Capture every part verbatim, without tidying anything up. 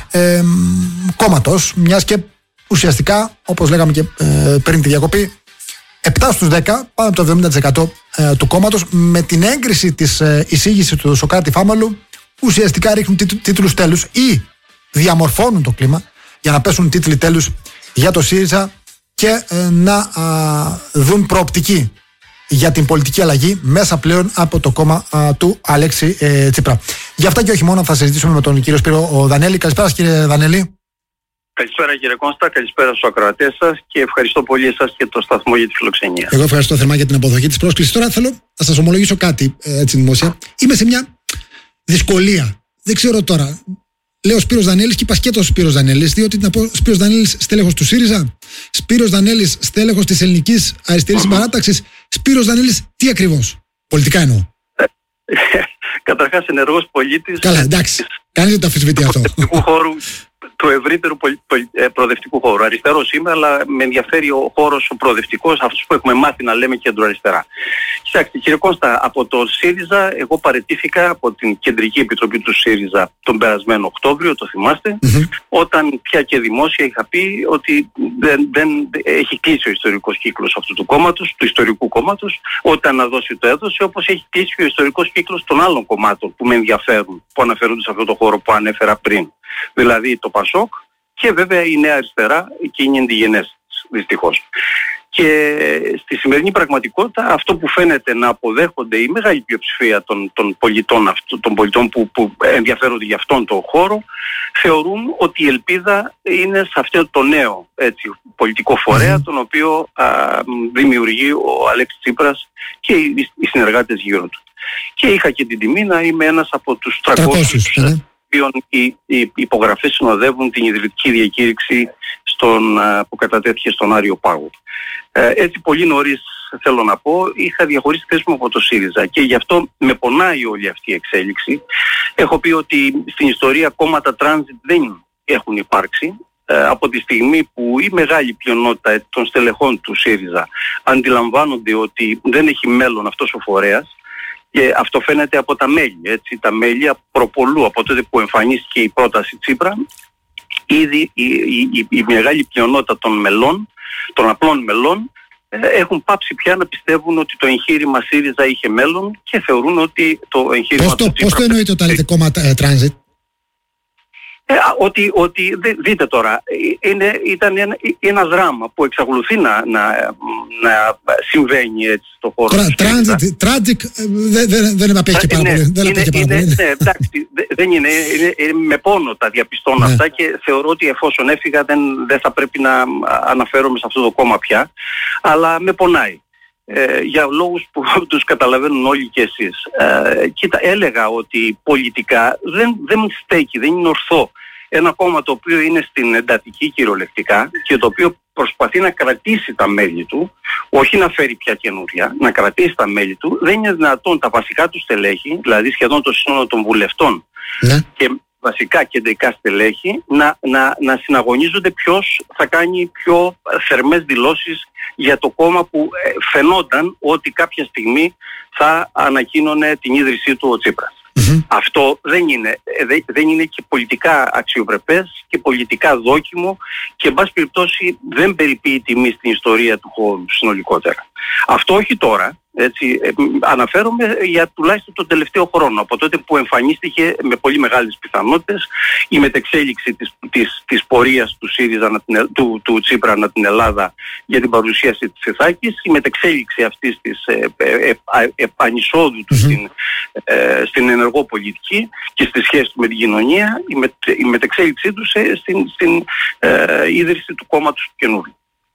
ε, κόμματος, μιας και ουσιαστικά, όπως λέγαμε και ε, πριν τη διακοπή, επτά στους δέκα, πάνω από το εβδομήντα τοις εκατό ε, του κόμματος, με την έγκριση της ε, εισήγησης του Σωκράτη Φάμαλου, ουσιαστικά ρίχνουν τίτλου, τίτλους τέλους ή διαμορφώνουν το κλίμα για να πέσουν τίτλοι τέλους για το ΣΥΡΙΖΑ και ε, να α, δουν προοπτική για την πολιτική αλλαγή μέσα πλέον από το κόμμα α, του Αλέξη ε, Τσίπρα. Γι' αυτά και όχι μόνο θα συζητήσουμε με τον κύριο Σπύρο ο Δανέλη. Καλησπέρα κύριε Δανέλη. Καλησπέρα κύριε Κώστα, καλησπέρα στους ακροατές σας και ευχαριστώ πολύ εσάς και το σταθμό για τη φιλοξενία. Εγώ ευχαριστώ θερμά για την αποδοχή της πρόσκλησης. Τώρα θέλω να σας ομολογήσω κάτι έτσι δημόσια. Είμαι σε μια δυσκολία. Δεν ξέρω τώρα. Λέω Σπύρος Δανέλης και είπα σκέτος Σπύρος Δανέλης, διότι να πω Σπύρος Δανέλης στέλεχος του ΣΥΡΙΖΑ, Σπύρος Δανέλης στέλεχος της Ελληνικής Αριστερής Συμπαράταξης, Σπύρος Δανέλης τι ακριβώς? Πολιτικά εννοώ. Καταρχάς ενεργός πολίτης. Καλά, εντάξει. Κανείς δεν το αμφισβητεί αυτό. Του ευρύτερου προοδευτικού χώρου. Αριστερός είμαι, αλλά με ενδιαφέρει ο χώρος ο προοδευτικός, αυτός που έχουμε μάθει να λέμε κεντροαριστερά. Κοιτάξτε, κύριε Κώστα, από το ΣΥΡΙΖΑ εγώ παραιτήθηκα από την Κεντρική Επιτροπή του ΣΥΡΙΖΑ τον περασμένο Οκτώβριο, το θυμάστε, mm-hmm. όταν πια και δημόσια είχα πει ότι δεν, δεν έχει κλείσει ο ιστορικός κύκλος αυτού του κόμματος, του ιστορικού κόμματος, όταν να δώσει το έδωσε, όπως έχει κλείσει ο ιστορικός κύκλος των άλλων κομμάτων που με ενδιαφέρουν, που αναφέρονται σε αυτό το χώρο που ανέφερα πριν. Δηλαδή το ΠΑΣΟΚ και βέβαια η Νέα Αριστερά και είναι ενδιγενές δυστυχώς. Και στη σημερινή πραγματικότητα αυτό που φαίνεται να αποδέχονται η μεγάλη πλειοψηφία των, των πολιτών, αυτού, των πολιτών που, που ενδιαφέρονται για αυτόν τον χώρο, θεωρούν ότι η ελπίδα είναι σε αυτό το νέο έτσι, πολιτικό φορέα, τον οποίο α, δημιουργεί ο Αλέξης Τσίπρας και οι, οι συνεργάτες γύρω του. Και είχα και την τιμή να είμαι ένας από τους τριακόσιους οποίων οι, οι υπογραφές συνοδεύουν την ιδρυτική διακήρυξη στον, που κατατέθηκε στον Άριο Πάγο. Ε, έτσι πολύ νωρίς, θέλω να πω, είχα διαχωρίσει θέση μου από το ΣΥΡΙΖΑ και γι' αυτό με πονάει όλη αυτή η εξέλιξη. Έχω πει ότι στην ιστορία κόμματα transit δεν έχουν υπάρξει. Ε, από τη στιγμή που η μεγάλη πλειονότητα των στελεχών του ΣΥΡΙΖΑ αντιλαμβάνονται ότι δεν έχει μέλλον αυτός ο φορέας, και αυτό φαίνεται από τα μέλη, έτσι, τα μέλη προπολού, από τότε που εμφανίστηκε η πρόταση Τσίπρα, ήδη η, η, η, η μεγάλη πλειονότητα των μελών, των απλών μελών, ε, έχουν πάψει πια να πιστεύουν ότι το εγχείρημα ΣΥΡΙΖΑ είχε μέλλον και θεωρούν ότι το εγχείρημα του Τσίπρα... Πώς το εννοείται όταν λέτε κόμμα ε, transit? Ε, ότι, ότι δείτε τώρα, είναι, ήταν ένα, ένα δράμα που εξακολουθεί να, να, να συμβαίνει έτσι στο χώρο. Τώρα, transit, tragic, δεν, δεν, δεν με απέχει πάρα πολύ. Δεν είναι, είναι, ναι, εντάξει, δεν είναι, είναι, είναι, με πόνο τα διαπιστώνω ναι. αυτά και θεωρώ ότι εφόσον έφυγα δεν, δεν θα πρέπει να αναφέρομαι σε αυτό το κόμμα πια, αλλά με πονάει. Ε, για λόγους που τους καταλαβαίνουν όλοι και εσείς. Ε, κοίτα, έλεγα ότι πολιτικά δεν, δεν στέκει, δεν είναι ορθό ένα κόμμα το οποίο είναι στην εντατική κυριολεκτικά και το οποίο προσπαθεί να κρατήσει τα μέλη του, όχι να φέρει πια καινούρια, να κρατήσει τα μέλη του, δεν είναι δυνατόν τα βασικά του στελέχη, δηλαδή σχεδόν το σύνολο των βουλευτών ναι. και βασικά κεντρικά στελέχη, να, να, να συναγωνίζονται ποιος θα κάνει πιο θερμές δηλώσεις για το κόμμα που φαινόταν ότι κάποια στιγμή θα ανακοίνωνε την ίδρυσή του ο Τσίπρας. Mm-hmm. Αυτό δεν είναι, δεν είναι και πολιτικά αξιοπρεπές και πολιτικά δόκιμο και εν πάση περιπτώσει δεν περιποιεί τιμή στην ιστορία του χώρου συνολικότερα. Αυτό όχι τώρα, έτσι, ε, αναφέρομαι για τουλάχιστον τον τελευταίο χρόνο, από τότε που εμφανίστηκε με πολύ μεγάλες πιθανότητες η μετεξέλιξη της, της, της πορείας του ΣΥΡΙΖΑ, του, του Τσίπρα ανά την Ελλάδα για την παρουσίαση της Εθάκης, η μετεξέλιξη αυτής της ε, ε, ε, ε, επανεισόδου του mm-hmm. στην, ε, στην ενεργό πολιτική και στη σχέση του με την κοινωνία, η, με, η μετεξέλιξή του σε, στην, στην ε, ίδρυση του κόμματος του καινούριου.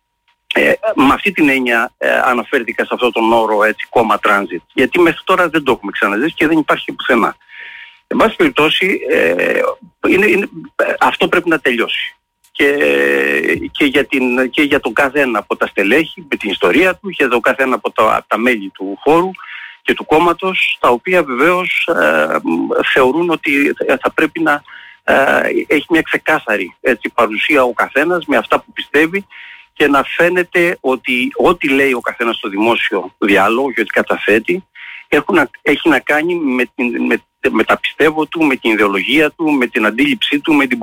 Ε, με αυτή την έννοια ε, αναφέρθηκα σε αυτόν τον όρο έτσι, κόμμα transit, γιατί μέχρι τώρα δεν το έχουμε ξαναζήσει και δεν υπάρχει πουθενά. Εν πάση περιπτώσει, ε, είναι, είναι, αυτό πρέπει να τελειώσει. Και, και, για την, και για τον κάθε ένα από τα στελέχη, με την ιστορία του, και για τον κάθε ένα από τα, τα μέλη του χώρου και του κόμματος, τα οποία βεβαίως ε, θεωρούν ότι θα πρέπει να ε, έχει μια ξεκάθαρη έτσι, παρουσία ο καθένας με αυτά που πιστεύει και να φαίνεται ότι ό,τι λέει ο καθένας στο δημόσιο διάλογο και ό,τι καταθέτει έχουν, έχει να κάνει με, την, με, με τα πιστεύω του, με την ιδεολογία του, με την αντίληψή του, με την